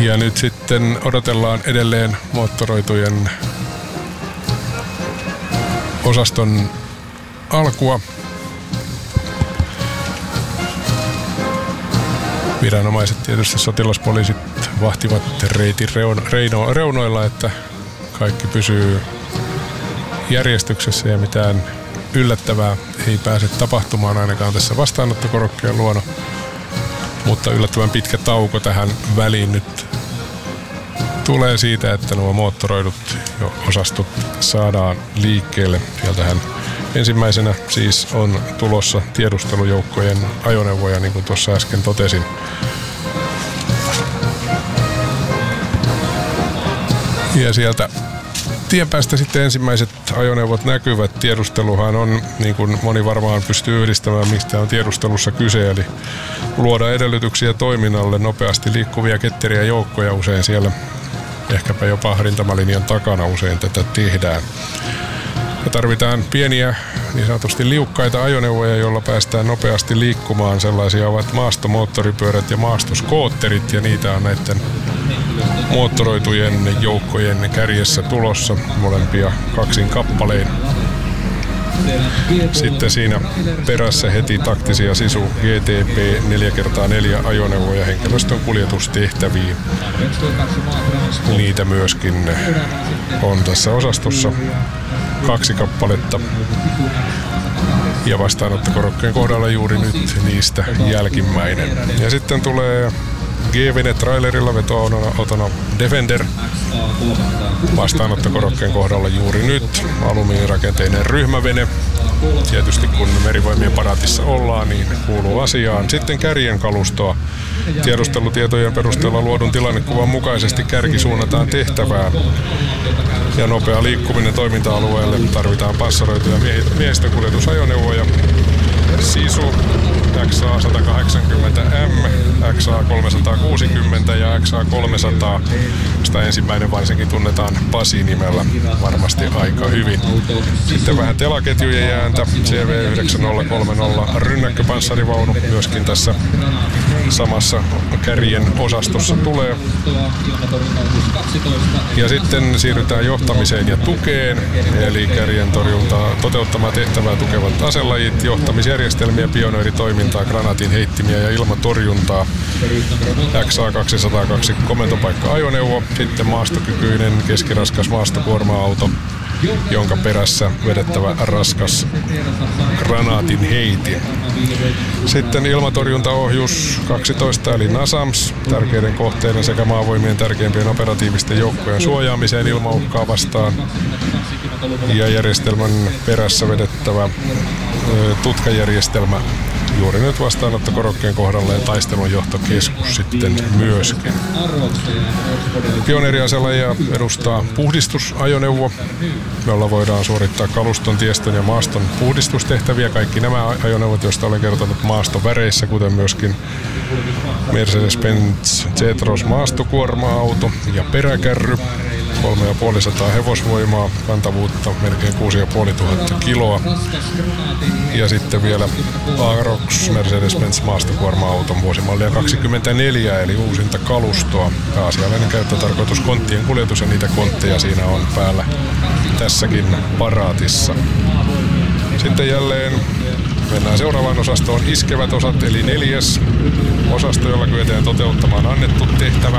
Ja nyt sitten odotellaan edelleen moottoroitujen osaston alkua. Viranomaiset, tietysti sotilaspoliisit, vahtivat reitin reunoilla, että kaikki pysyy järjestyksessä ja mitään yllättävää ei pääse tapahtumaan ainakaan tässä vastaanottokorokkeen luona. Mutta yllättävän pitkä tauko tähän väliin nyt tulee siitä, että nuo moottoroidut osastot saadaan liikkeelle. Sieltähän ensimmäisenä siis on tulossa tiedustelujoukkojen ajoneuvoja, niin kuin tuossa äsken totesin. Ja sieltä tien päästä sitten ensimmäiset ajoneuvot näkyvät. Tiedusteluhan on, niin kuin moni varmaan pystyy yhdistämään, mistä on tiedustelussa kyse, eli luoda edellytyksiä toiminnalle, nopeasti liikkuvia ketteriä joukkoja usein siellä. Ehkäpä jopa rintamalinjan takana usein tätä tehdään. Ja tarvitaan pieniä, niin sanotusti liukkaita ajoneuvoja, joilla päästään nopeasti liikkumaan. Sellaisia ovat maastomoottoripyörät ja maastoskootterit, ja niitä on näiden moottoroitujen joukkojen kärjessä tulossa, molempia kaksin kappalein. Sitten siinä perässä heti taktisia Sisu GTP 4x4 ajoneuvoja henkilöstön kuljetustehtäviin. Niitä myöskin on tässä osastossa 2 kappaletta. Ja vastaanottokorokkeen kohdalla juuri nyt niistä jälkimmäinen. Ja sitten tulee G-vene-trailerilla vetoautona Defender vastaanottokorokkeen kohdalla juuri nyt. Alumiinirakenteinen ryhmävene. Tietysti kun Merivoimien paraatissa ollaan, niin kuuluu asiaan. Sitten kärjen kalustoa. Tiedustelutietojen perusteella luodun tilannekuvan mukaisesti kärki suunnataan tehtävään. Ja nopea liikkuminen toiminta-alueelle tarvitaan panssaroituja miehistönkuljetusajoneuvoja. Sisu XA180M, XA360 ja XA300. Sitä ensimmäinen varsinkin tunnetaan Pasi-nimellä varmasti aika hyvin. Sitten vähän telaketjujen jääntä. CV9030 rynnäkköpanssarivaunu myöskin tässä samassa kärjen osastossa tulee. Ja sitten siirrytään johtamiseen ja tukeen, eli kärjen torjuntaa toteuttamaan tehtävää tukevat aselajit, johtamisjärjestelmiä, pioneeritoimintaa, granaatin heittimiä ja ilmatorjuntaa. XA202 komentopaikka-ajoneuvo, sitten maastokykyinen keskiraskas maastokuorma-auto, jonka perässä vedettävä raskas granaatin heitin. Sitten ilmatorjuntaohjus 12 eli NASAMS, tärkeiden kohteiden sekä maavoimien tärkeimpien operatiivisten joukkojen suojaamiseen ilmauhkaa vastaan. Ja järjestelmän perässä vedettävä tutkajärjestelmä juuri nyt vastaanottokorokkeen kohdalleen taistelunjohtokeskus sitten myöskin. Pioneeriaselajia edustaa puhdistusajoneuvo, jolla voidaan suorittaa kaluston, tiestön ja maaston puhdistustehtäviä. Kaikki nämä ajoneuvot, joista olen kertonut maastoväreissä, kuten myöskin Mercedes-Benz Zetros maastokuorma-auto ja peräkärry. 3500 hevosvoimaa, kantavuutta melkein 6500 kiloa. Ja sitten vielä Arox Mercedes-Benz maastokuorma-auton vuosimallia 24, eli uusinta kalustoa. Pääasiallinen käyttötarkoitus konttien kuljetus, ja niitä kontteja siinä on päällä tässäkin paraatissa. Sitten jälleen mennään seuraavaan osastoon, iskevät osat, eli 4. osasto, jolla kyetään toteuttamaan annettu tehtävä.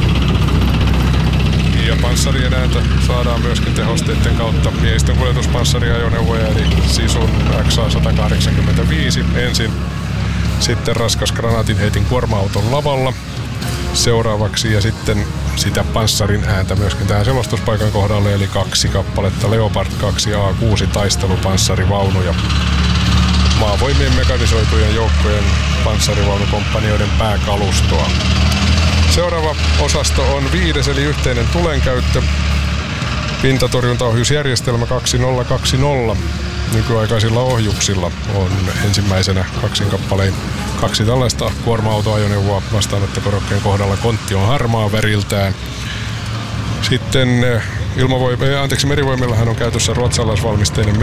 Ja panssarien ääntä saadaan myöskin tehosteiden kautta miehistön kuljetuspanssariajoneuvoja, eli Sisun XA185 ensin, sitten raskas granaatinheitin kuorma-auton lavalla seuraavaksi, ja sitten sitä panssarin ääntä myöskin tähän selostuspaikan kohdalle, eli 2 kappaletta Leopard 2 A6 taistelupanssarivaunuja. Maavoimien mekanisoitujen joukkojen panssarivaunukomppanioiden pääkalustoa. Seuraava osasto on 5. eli yhteinen tulenkäyttö. Pintatorjuntaohjusjärjestelmä 2020. Nykyaikaisilla ohjuksilla on ensimmäisenä 2 kappalein 2 tällaista kuorma-autoajoneuvoa vastaanottokorokkeen kohdalla. Kontti on harmaa väriltään. Sitten Merivoimillahan on käytössä ruotsalaisvalmisteinen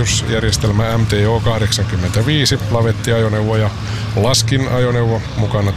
meritorjuntaohjusjärjestelmä MTO 85, lavettiajoneuvo ja laskin ajoneuvo, mukana